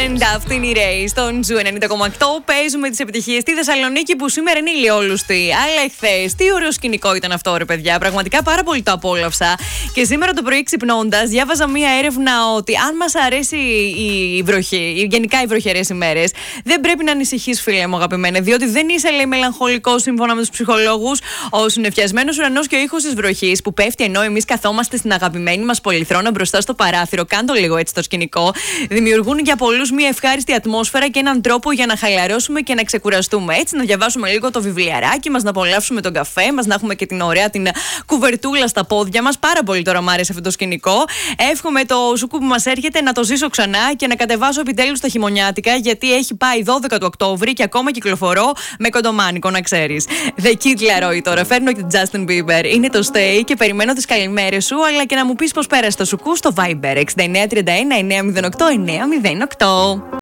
Αυτή είναι η Ray στον Ζου 90,8. Παίζουμε τις επιτυχίες στη Θεσσαλονίκη που σήμερα είναι ηλιόλουστη. Αλλά εχθές, τι ωραίο σκηνικό ήταν αυτό, ρε παιδιά. Πραγματικά πάρα πολύ το απόλαυσα. Και σήμερα το πρωί ξυπνώντας, διάβαζα μία έρευνα ότι αν μας αρέσει η βροχή, γενικά οι βροχερές ημέρες, δεν πρέπει να ανησυχείς, φίλε μου αγαπημένε, διότι δεν είσαι, λέει, μελαγχολικός σύμφωνα με τους ψυχολόγους. Ο συννεφιασμένος ουρανός και ο ήχος της βροχής που πέφτει ενώ εμείς καθόμαστε στην αγαπημένη μας πολυθρόνα μπροστά στο παράθυρο, κάντο λίγο έτσι το σκηνικό, δημιουργούν για πολλούς μια ευχάριστη ατμόσφαιρα και έναν τρόπο για να χαλαρώσουμε και να ξεκουραστούμε. Έτσι, να διαβάσουμε λίγο το βιβλιαράκι μας, να απολαύσουμε τον καφέ μας, να έχουμε και την ωραία την κουβερτούλα στα πόδια μας. Πάρα πολύ τώρα μου άρεσε αυτό το σκηνικό. Εύχομαι το σουκού που μας έρχεται να το ζήσω ξανά και να κατεβάσω επιτέλους τα χειμωνιάτικα, γιατί έχει πάει 12 του Οκτώβρη και ακόμα κυκλοφορώ με κοντομάνικο, να ξέρεις. The Kid Laroi τώρα. Φέρνω και την Justin Bieber. Είναι το Stay και περιμένω τις καλημέρες σου, αλλά και να μου πεις πώς πέρασε το σουκού στο Viber 6931 908 908.